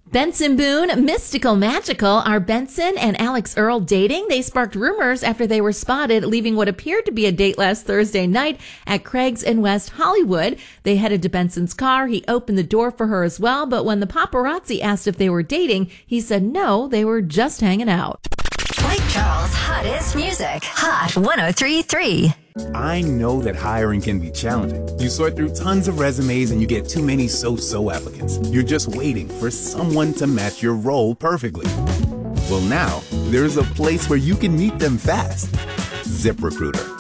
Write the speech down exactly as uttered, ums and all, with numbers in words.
Benson Boone, mystical, magical. Are Benson and Alex Earl dating? They sparked rumors after they were spotted leaving what appeared to be a date last Thursday night at Craig's in West Hollywood. They headed to Benson's car. He opened the door for her as well, but when the paparazzi asked if they were dating, he said no, they were just hanging out. Lake Charles' hottest music. Hot one oh three point three. I know that hiring can be challenging. You sort through tons of resumes and you get too many so-so applicants. You're just waiting for someone to match your role perfectly. Well, now, there's a place where you can meet them fast. ZipRecruiter.